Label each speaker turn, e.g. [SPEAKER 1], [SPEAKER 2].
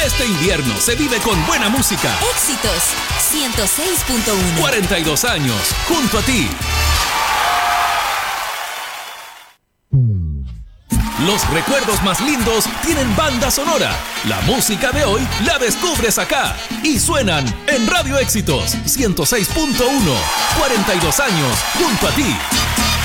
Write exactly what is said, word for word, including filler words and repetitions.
[SPEAKER 1] Este invierno se vive con buena música.
[SPEAKER 2] Éxitos ciento seis punto uno.
[SPEAKER 1] cuarenta y dos años, junto a ti. Los recuerdos más lindos tienen banda sonora. La música de hoy la descubres acá. Y suenan en Radio Éxitos ciento seis punto uno. cuarenta y dos años, junto a ti.